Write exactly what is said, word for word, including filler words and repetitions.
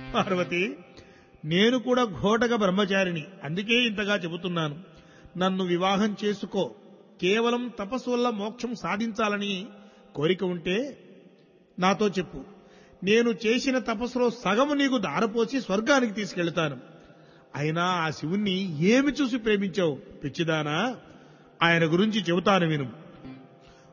పార్వతి, నేను కూడా ఘోటక బ్రహ్మచారిని, అందుకే ఇంతగా చెబుతున్నాను. నన్ను వివాహం చేసుకో. కేవలం తపస్సు వల్ల మోక్షం సాధించాలని కోరిక ఉంటే నాతో చెప్పు. నేను చేసిన తపస్సులో సగము నీకు దారపోసి స్వర్గానికి తీసుకెళ్తాను. అయినా ఆ శివుణ్ణి ఏమి చూసి ప్రేమించావు పిచ్చిదానా? ఆయన గురించి చెబుతాను విను.